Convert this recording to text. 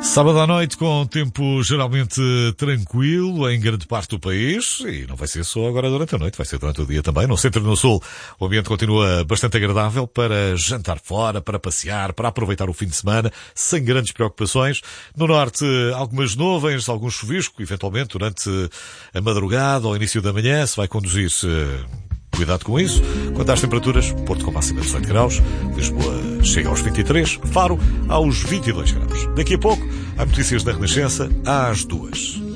Sábado à noite com tempo geralmente tranquilo em grande parte do país, e não vai ser só agora durante a noite, vai ser durante o dia também. No centro e no sul o ambiente continua bastante agradável para jantar fora, para passear, para aproveitar o fim de semana sem grandes preocupações. No norte algumas nuvens, algum chuvisco, eventualmente durante a madrugada ou início da manhã, se vai conduzir. Cuidado com isso. Quanto às temperaturas, Porto com máxima de 18 graus, Lisboa chega aos 23, Faro aos 22 graus. Daqui a pouco, há notícias da Renascença às 2.